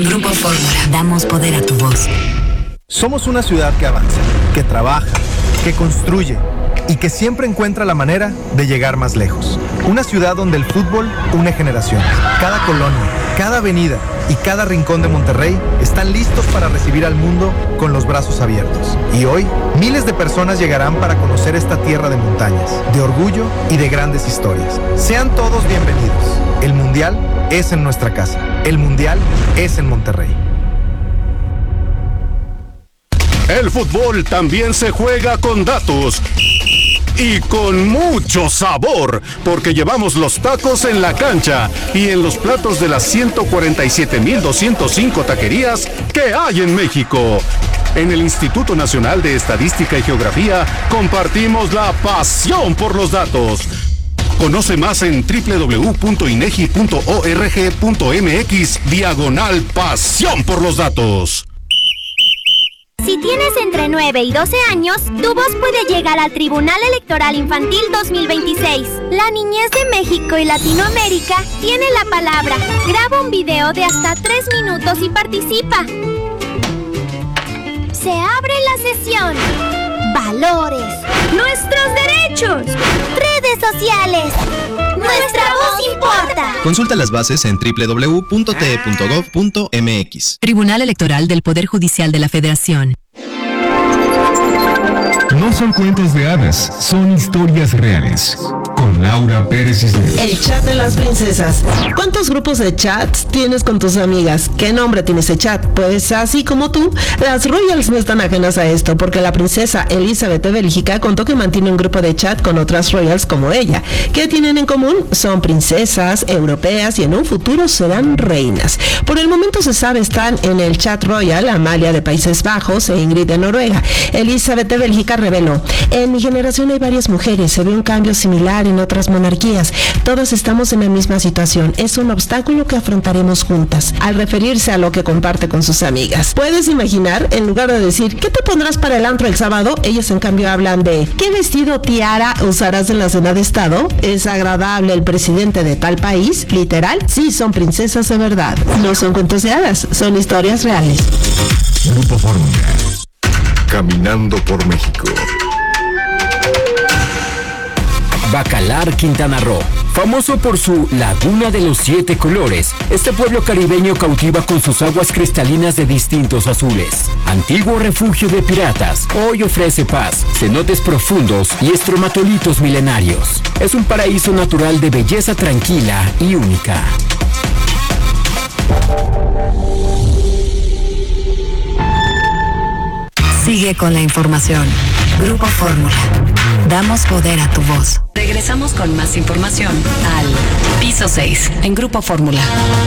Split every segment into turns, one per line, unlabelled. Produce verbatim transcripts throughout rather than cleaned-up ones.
Grupo Fórmula. Damos poder a tu voz.
Somos una ciudad que avanza, que trabaja, que construye y que siempre encuentra la manera de llegar más lejos. Una ciudad donde el fútbol une generaciones. Cada colonia, cada avenida y cada rincón de Monterrey están listos para recibir al mundo con los brazos abiertos. Y hoy, miles de personas llegarán para conocer esta tierra de montañas, de orgullo y de grandes historias. Sean todos bienvenidos. El Mundial es en nuestra casa. El Mundial es en Monterrey.
El fútbol también se juega con datos y con mucho sabor, porque llevamos los tacos en la cancha y en los platos de las ciento cuarenta y siete mil doscientas cinco taquerías que hay en México. En el Instituto Nacional de Estadística y Geografía compartimos la pasión por los datos. Conoce más en doble u doble u doble u punto inegi punto org punto mx diagonal pasión por los datos.
Si tienes entre nueve y doce años, tu voz puede llegar al Tribunal Electoral Infantil dos mil veintiséis. La niñez de México y Latinoamérica tiene la palabra. Graba un video de hasta tres minutos y participa. Se abre la sesión. Valores. Nuestros derechos. Redes sociales. Nuestra voz importa.
Consulta las bases en doble u doble u doble u punto t e punto gov punto m x.
Tribunal Electoral del Poder Judicial de la Federación.
No son cuentos de hadas, son historias reales. Con Laura Pérez Cisneros.
El chat de las princesas. ¿Cuántos grupos de chats tienes con tus amigas? ¿Qué nombre tiene ese chat? Pues así como tú, las Royals no están ajenas a esto, porque la princesa Elizabeth de Bélgica contó que mantiene un grupo de chat con otras Royals como ella. ¿Qué tienen en común? Son princesas europeas y en un futuro serán reinas. Por el momento se sabe están en el chat Royal Amalia de Países Bajos e Ingrid de Noruega. Elizabeth de Bélgica reveló: en mi generación hay varias mujeres, se ve un cambio similar en otras monarquías. Todos estamos en la misma situación. Es un obstáculo que afrontaremos juntas. Al referirse a lo que comparte con sus amigas. ¿Puedes imaginar? En lugar de decir ¿qué te pondrás para el antro el sábado? Ellas en cambio hablan de ¿qué vestido tiara usarás en la cena de estado? ¿Es agradable el presidente de tal país? Literal, sí, son princesas de verdad. No son cuentos de hadas, son historias reales.
Grupo Fórmula.
Caminando por México.
Bacalar, Quintana Roo. Famoso por su Laguna de los Siete Colores, este pueblo caribeño cautiva con sus aguas cristalinas de distintos azules. Antiguo refugio de piratas, hoy ofrece paz, cenotes profundos y estromatolitos milenarios. Es un paraíso natural de belleza tranquila y única.
Sigue con la información. Grupo Fórmula. Damos poder a tu voz. Regresamos con más información al Piso seis en Grupo Fórmula.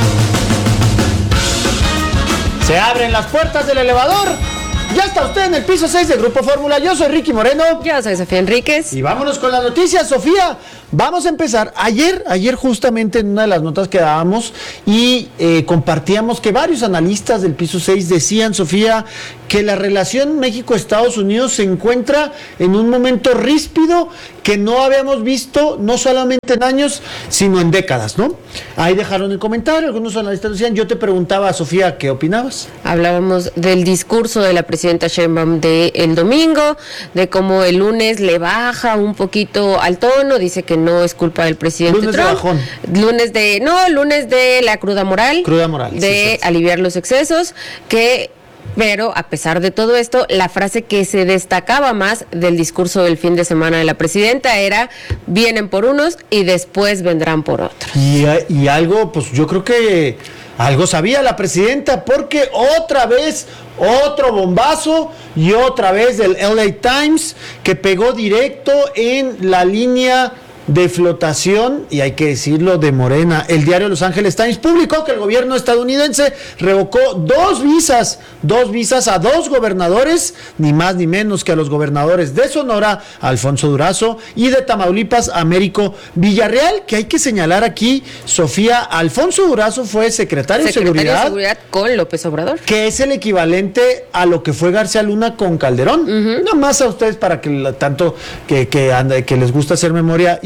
Se abren las puertas del elevador. Ya está usted en el Piso seis de Grupo Fórmula. Yo soy Ricky Moreno.
Yo soy Sofía Enríquez.
Y vámonos con las noticias, Sofía. Vamos a empezar. Ayer, ayer justamente en una de las notas que dábamos y eh, compartíamos que varios analistas del Piso seis decían, Sofía, que la relación México-Estados Unidos se encuentra en un momento ríspido que no habíamos visto no solamente en años, sino en décadas, ¿no? Ahí dejaron el comentario, algunos analistas decían, yo te preguntaba, Sofía, ¿qué opinabas?
Hablábamos del discurso de la presidenta Sheinbaum de el domingo, de cómo el lunes le baja un poquito al tono, dice que no es culpa del presidente
lunes
Trump.
De bajón.
Lunes de, no, lunes de la cruda moral.
Cruda moral.
De
sí, sí.
aliviar los excesos, que... Pero a pesar de todo esto, la frase que se destacaba más del discurso del fin de semana de la presidenta era vienen por unos y después vendrán por otros.
Y, y algo, pues yo creo que algo sabía la presidenta, porque otra vez, otro bombazo y otra vez del L A Times que pegó directo en la línea de flotación, y hay que decirlo, de Morena. El diario Los Angeles Times publicó que el gobierno estadounidense revocó dos visas, dos visas a dos gobernadores, ni más ni menos que a los gobernadores de Sonora, Alfonso Durazo, y de Tamaulipas, Américo Villarreal, que hay que señalar aquí, Sofía, Alfonso Durazo fue secretario,
secretario
de seguridad,
de seguridad con López Obrador,
que es el equivalente a lo que fue García Luna con Calderón. Uh-huh. Nada más a ustedes para que la, tanto que, que, anda, que les gusta hacer memoria y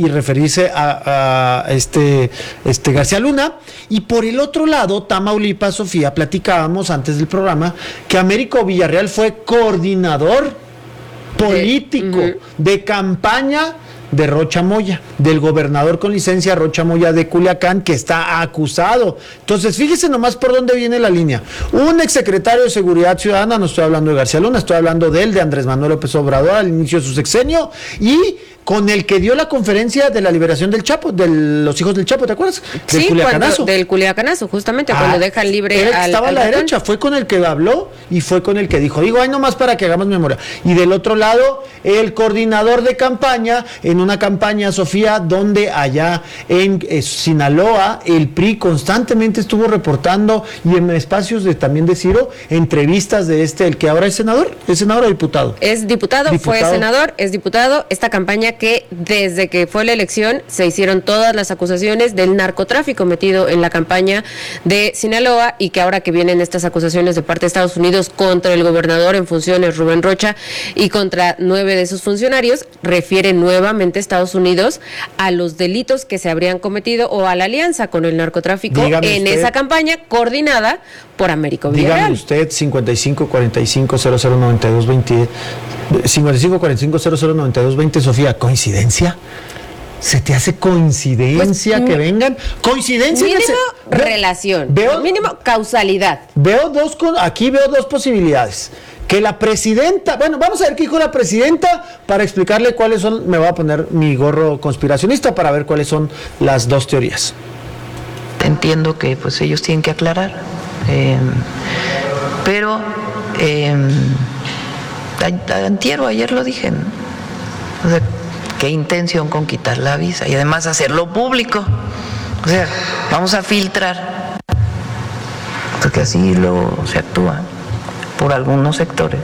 y referirse a, a este, este García Luna. Y por el otro lado, Tamaulipas, Sofía, platicábamos antes del programa que Américo Villarreal fue coordinador político uh-huh. de campaña de Rocha Moya, del gobernador con licencia Rocha Moya de Culiacán, que está acusado. Entonces, fíjese nomás por dónde viene la línea. Un exsecretario de Seguridad Ciudadana, no estoy hablando de García Luna, estoy hablando de él, de Andrés Manuel López Obrador al inicio de su sexenio, y con el que dio la conferencia de la liberación del Chapo, de los hijos del Chapo, ¿te acuerdas? Del
sí,
Culiacanazo.
Cuando, del Culiacanazo, justamente, ah, cuando dejan libre
al... Estaba
al
a la
ratón.
derecha, fue con el que habló y fue con el que dijo, digo, ay, nomás para que hagamos memoria. Y del otro lado, el coordinador de campaña, en una campaña, Sofía, donde allá en eh, Sinaloa, el P R I constantemente estuvo reportando, y en espacios de también de Ciro, entrevistas de este, el que ahora es senador, ¿es senador o diputado?
Es diputado,
diputado.
fue senador, es diputado. Esta campaña que desde Desde que fue la elección se hicieron todas las acusaciones del narcotráfico metido en la campaña de Sinaloa, y que ahora que vienen estas acusaciones de parte de Estados Unidos contra el gobernador en funciones Rubén Rocha y contra nueve de sus funcionarios, refiere nuevamente Estados Unidos a los delitos que se habrían cometido o a la alianza con el narcotráfico
Dígame
en
usted,
esa campaña coordinada por Américo Villarreal.
Dígame usted, cincuenta y cinco cuarenta y cinco cero cero noventa y dos veinte, cincuenta y cinco cuarenta y cinco cero cero noventa y dos veinte, Sofía, ¿coincidencia? ¿Se te hace coincidencia pues, que vengan? ¿Coincidencia?
Mínimo
Ve,
relación,
veo,
mínimo causalidad.
Veo dos, aquí veo dos posibilidades. Que la presidenta, bueno, vamos a ver qué dijo la presidenta para explicarle cuáles son, me voy a poner mi gorro conspiracionista para ver cuáles son las dos teorías.
Entiendo que pues ellos tienen que aclarar, eh, pero eh, antier o ayer lo dije, ¿no? O sea, qué intención con quitar la visa y además hacerlo público. O sea, vamos a filtrar, porque así luego se actúa por algunos sectores,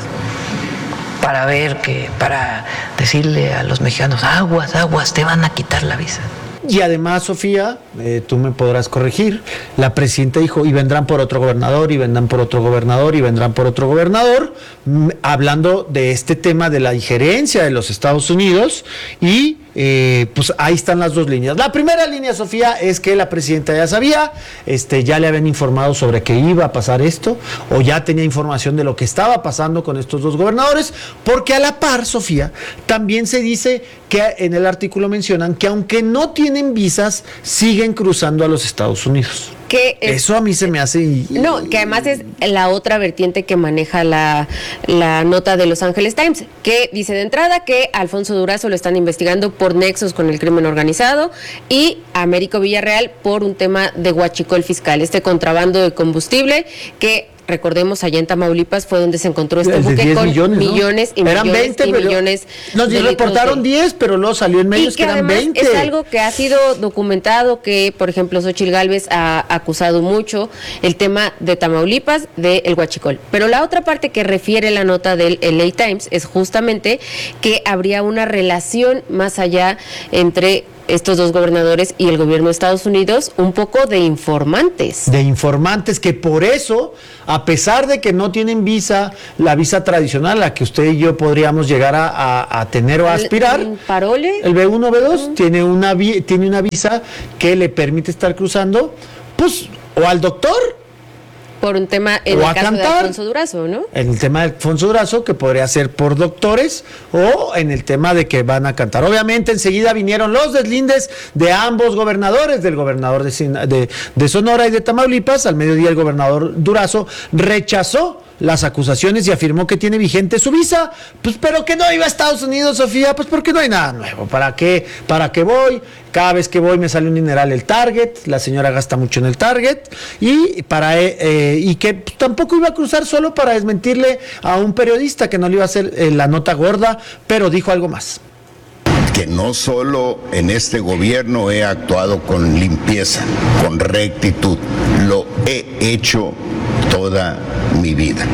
para ver que, para decirle a los mexicanos, aguas, aguas, te van a quitar la visa.
Y además, Sofía, eh, tú me podrás corregir, la presidenta dijo, y vendrán por otro gobernador, y vendrán por otro gobernador, y vendrán por otro gobernador, m- hablando de este tema de la injerencia de los Estados Unidos, y eh, pues ahí están las dos líneas. La primera línea, Sofía, es que la presidenta ya sabía, este, ya le habían informado sobre que iba a pasar esto, o ya tenía información de lo que estaba pasando con estos dos gobernadores, porque a la par, Sofía, también se dice que en el artículo mencionan que aunque no tienen visas, siguen cruzando a los Estados Unidos.
Que es,
eso a mí se me hace...
No, que además es la otra vertiente que maneja la, la nota de Los Angeles Times, que dice de entrada que Alfonso Durazo lo están investigando por nexos con el crimen organizado, y Américo Villarreal por un tema de huachicol fiscal, este contrabando de combustible que... Recordemos, allá en Tamaulipas fue donde se encontró este buque con millones, millones ¿no? y
eran
millones
veinte,
y
pero
millones.
Nos de reportaron de... diez, pero luego salió en medios
y que,
que eran veinte.
Es algo que ha sido documentado, que por ejemplo Xóchitl Gálvez ha acusado mucho, el tema de Tamaulipas, del huachicol. Pero la otra parte que refiere la nota del L A Times es justamente que habría una relación más allá entre estos dos gobernadores y el gobierno de Estados Unidos, un poco de informantes.
De informantes que por eso, a pesar de que no tienen visa, la visa tradicional, la que usted y yo podríamos llegar a, a, a tener o a aspirar,
el, el parole,
el B uno, B dos, uh-huh. tiene una tiene una visa que le permite estar cruzando, pues, o al doctor,
por un tema en el caso de Alfonso Durazo, ¿no?
En el tema de Alfonso Durazo, que podría ser por doctores, o en el tema de que van a cantar. Obviamente, enseguida vinieron los deslindes de ambos gobernadores, del gobernador de, de, de Sonora y de Tamaulipas. Al mediodía, el gobernador Durazo rechazó las acusaciones y afirmó que tiene vigente su visa, pues pero que no iba a Estados Unidos, Sofía, pues porque no hay nada nuevo. ¿Para qué? ¿Para qué voy? Cada vez que voy me sale un dineral el Target, la señora gasta mucho en el Target, y para eh, y que pues, tampoco iba a cruzar solo para desmentirle a un periodista que no le iba a hacer eh, la nota gorda, pero dijo algo más.
Que no solo en este gobierno he actuado con limpieza, con rectitud, lo he hecho toda mi vida.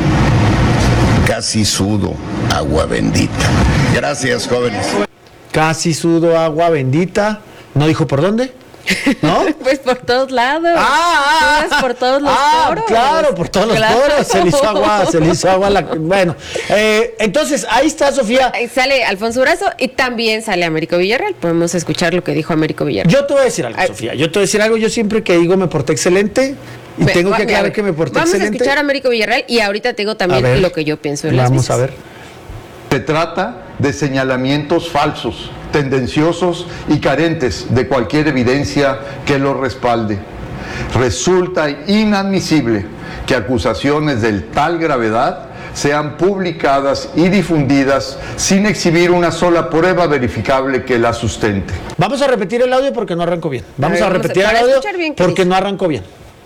Casi sudo agua bendita. Gracias, jóvenes.
Casi sudo agua bendita. ¿No dijo por dónde? ¿no?
Pues por todos lados.
Ah,
ah por todos los
ah,
poros.
Claro, por todos los
claro.
poros. Se le hizo agua, se le hizo agua. La, bueno, eh, entonces ahí está Sofía.
Sale Alfonso Durazo y también sale Américo Villarreal. Podemos escuchar lo que dijo Américo Villarreal.
Yo te voy a decir algo, Ay. Sofía. Yo te voy a decir algo. Yo siempre que digo me porté excelente. Y Ve, tengo que aclarar ver, que me porté
vamos
excelente.
Vamos a escuchar a Américo Villarreal y ahorita te digo también ver, lo que yo pienso de las
Vamos
visas.
a ver.
Se trata de señalamientos falsos, tendenciosos y carentes de cualquier evidencia que los respalde. Resulta inadmisible que acusaciones de tal gravedad sean publicadas y difundidas sin exhibir una sola prueba verificable que la sustente.
Vamos a repetir el audio porque no arrancó bien. Vamos a, ver, a repetir
vamos a,
el audio
bien,
porque no arrancó bien.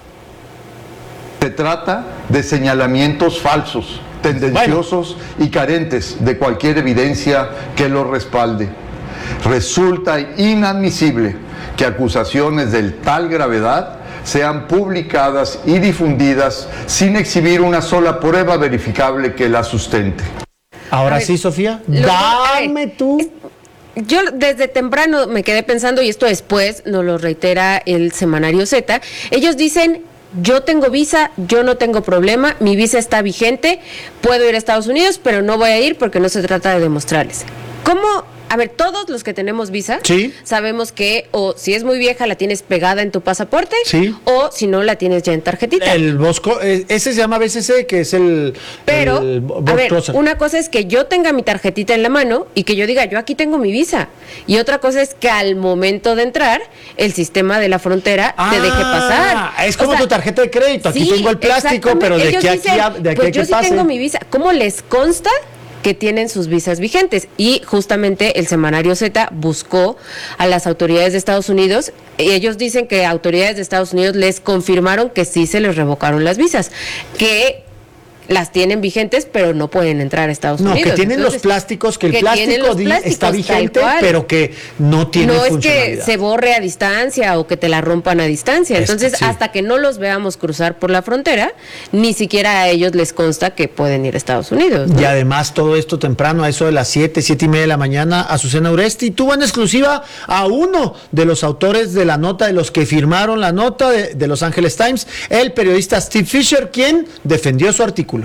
Se trata de señalamientos falsos, tendenciosos bueno. y carentes de cualquier evidencia que los respalde. Resulta inadmisible que acusaciones de tal gravedad sean publicadas y difundidas sin exhibir una sola prueba verificable que la sustente.
Ahora ver, sí, Sofía, dame tú.
Yo desde temprano me quedé pensando, y esto después nos lo reitera el semanario Z, ellos dicen: yo tengo visa, yo no tengo problema, mi visa está vigente, puedo ir a Estados Unidos, pero no voy a ir porque no se trata de demostrarles. ¿Cómo? A ver, todos los que tenemos visa,
¿sí?
sabemos que o si es muy vieja la tienes pegada en tu pasaporte,
¿sí?
o si no la tienes ya en tarjetita.
El Bosco, ese se llama B C C, que es el...
Pero,
el
a ver, una cosa es que yo tenga mi tarjetita en la mano y que yo diga, yo aquí tengo mi visa. Y otra cosa es que al momento de entrar, el sistema de la frontera
ah,
te deje pasar.
Es como o sea, tu tarjeta de crédito, aquí
sí,
tengo el plástico, pero de aquí a aquí, de aquí
pues
a que
yo sí
pase.
tengo mi visa. ¿Cómo les consta que tienen sus visas vigentes? Y justamente el semanario Z buscó a las autoridades de Estados Unidos y ellos dicen que autoridades de Estados Unidos les confirmaron que sí se les revocaron las visas, que las tienen vigentes, pero no pueden entrar a Estados
no,
Unidos.
No, que tienen Entonces, los plásticos, que el que plástico está vigente, pero que no tiene
no
funcionalidad.
No es que se borre a distancia o que te la rompan a distancia. Entonces, es que sí. hasta que no los veamos cruzar por la frontera, ni siquiera a ellos les consta que pueden ir a Estados Unidos, ¿no?
Y además, todo esto temprano, a eso de las siete, siete y media de la mañana, Azucena Uresti tuvo en exclusiva a uno de los autores de la nota, de los que firmaron la nota de, de Los Angeles Times, el periodista Steve Fisher, quien defendió su artículo.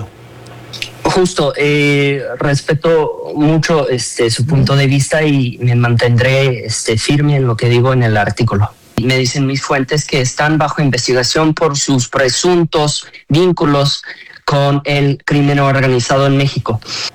Justo, eh, respeto mucho este, su punto de vista y me mantendré este, firme en lo que digo en el artículo. Me dicen mis fuentes que están bajo investigación por sus presuntos vínculos con el crimen organizado en México.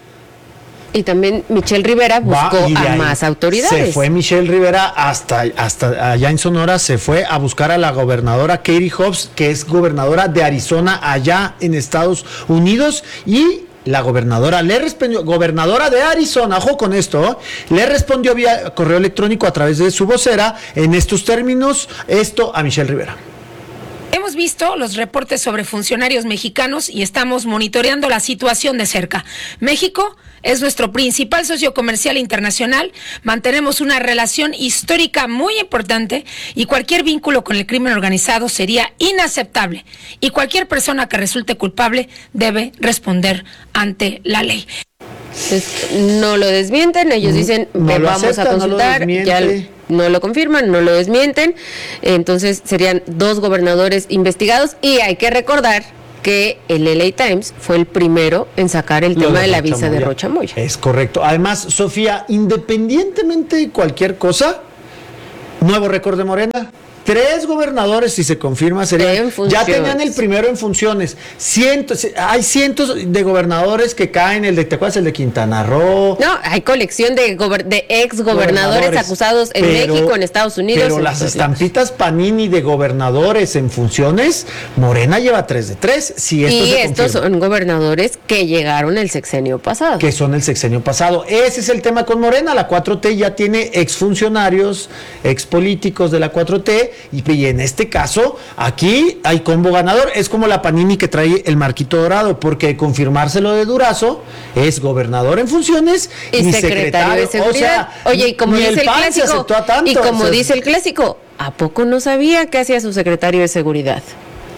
Y también Michelle Rivera buscó Va, a más autoridades.
Se fue Michelle Rivera hasta, hasta allá en Sonora, se fue a buscar a la gobernadora Katie Hobbs, que es gobernadora de Arizona allá en Estados Unidos, y la gobernadora le respondió, gobernadora de Arizona, ojo con esto, le respondió vía correo electrónico a través de su vocera en estos términos, esto a Michelle Rivera.
Hemos visto los reportes sobre funcionarios mexicanos y estamos monitoreando la situación de cerca. México es nuestro principal socio comercial internacional, mantenemos una relación histórica muy importante y cualquier vínculo con el crimen organizado sería inaceptable y cualquier persona que resulte culpable debe responder ante la ley.
Entonces, no lo desmienten, ellos dicen,
no
vamos
acepta,
a consultar,
no
ya no lo confirman, no lo desmienten, entonces serían dos gobernadores investigados y hay que recordar que el L A Times fue el primero en sacar el tema de, de la visa Moya. de Rocha Moya.
Es correcto. Además, Sofía, independientemente de cualquier cosa, nuevo récord de Morena. Tres gobernadores, si se confirma, serían. Ya tenían el primero en funciones. Cientos, hay cientos de gobernadores que caen. El de, ¿te acuerdas? El de Quintana Roo.
No, hay colección de, gober, de ex gobernadores acusados en pero, México, en Estados Unidos.
Pero las estampitas Panini de gobernadores en funciones, Morena lleva tres de tres. Si esto
y
se
estos
confirma.
son gobernadores que llegaron el sexenio pasado.
Que son el sexenio pasado. Ese es el tema con Morena. La cuatro T ya tiene exfuncionarios, expolíticos de la cuatro T. Y en este caso, aquí hay combo ganador. Es como la Panini que trae el marquito dorado, porque confirmárselo de Durazo es gobernador en funciones y, y secretario, secretario de seguridad. O sea,
oye, y como dice el, el clásico,
tanto,
y como
o sea,
dice el clásico, ¿a poco no sabía qué hacía su secretario de seguridad?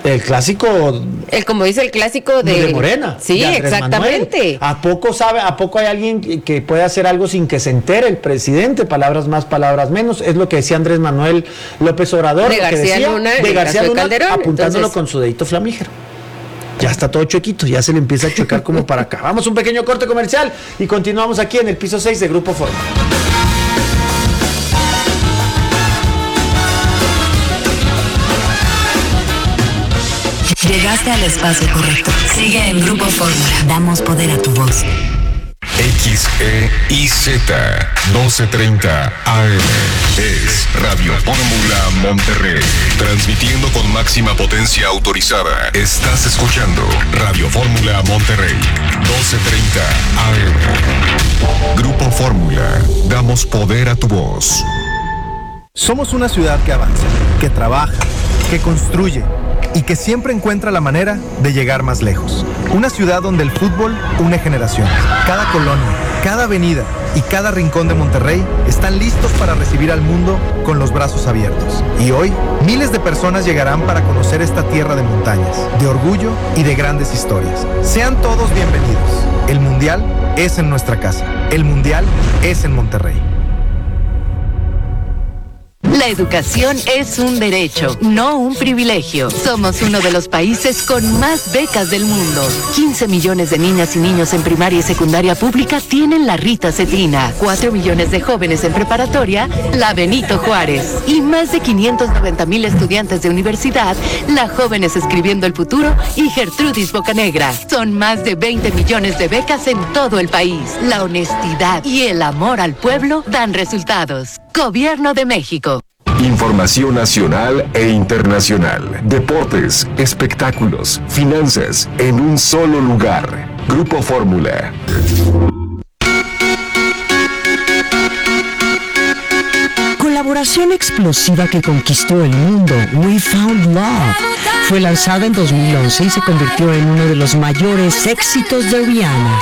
El clásico.
El, como dice el clásico de,
de Morena.
Sí,
de
exactamente.
Manuel. ¿A poco sabe, a poco hay alguien que puede hacer algo sin que se entere el presidente? Palabras más, palabras menos. Es lo que decía Andrés Manuel López Obrador.
De
lo
García
que decía,
Luna,
de García Luna,
Calderón,
apuntándolo
entonces...
con su dedito flamígero. Ya está todo chuequito, ya se le empieza a chocar como para acá. Vamos a un pequeño corte comercial y continuamos aquí en el piso seis de Grupo Fórmula.
Llegaste al espacio correcto. Sigue en Grupo Fórmula. Damos poder a tu voz.
X E I Z doce treinta A M es Radio Fórmula Monterrey, transmitiendo con máxima potencia autorizada. Estás escuchando Radio Fórmula Monterrey, doce treinta A M. Grupo Fórmula, damos poder a tu voz.
Somos una ciudad que avanza, que trabaja, que construye y que siempre encuentra la manera de llegar más lejos. Una ciudad donde el fútbol une generaciones. Cada colonia, cada avenida y cada rincón de Monterrey están listos para recibir al mundo con los brazos abiertos. Y hoy, miles de personas llegarán para conocer esta tierra de montañas, de orgullo y de grandes historias. Sean todos bienvenidos. El Mundial es en nuestra casa. El Mundial es en Monterrey.
La educación es un derecho, no un privilegio. Somos uno de los países con más becas del mundo. quince millones de niñas y niños en primaria y secundaria pública tienen la Rita Cetina. cuatro millones de jóvenes en preparatoria, la Benito Juárez. Y más de quinientos noventa mil estudiantes de universidad, la Jóvenes Escribiendo el Futuro y Gertrudis Bocanegra. Son más de veinte millones de becas en todo el país. La honestidad y el amor al pueblo dan resultados. Gobierno de México.
Información nacional e internacional, deportes, espectáculos, finanzas, en un solo lugar. Grupo Fórmula.
Colaboración explosiva que conquistó el mundo, We Found Love. Fue lanzada en dos mil once y se convirtió en uno de los mayores éxitos de Rihanna.